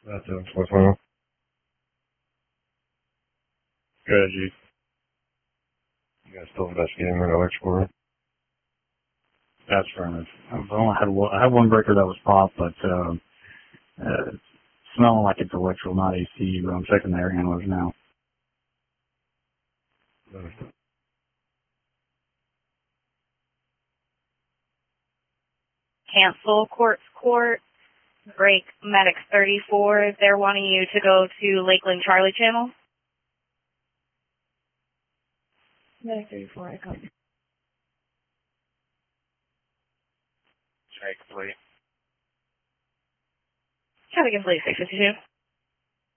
That's it. What's going on? Good, you guys still investigating that electrical room? That's affirmative. I had one breaker that was popped, but it's smelling like it's electrical, not AC, but I'm checking the air handlers now. Cancel Courts Court, break Medics 34. They're wanting you to go to Lakeland Charlie Channel. Medic 34, I copy. Check, please. Traffic and Police 652.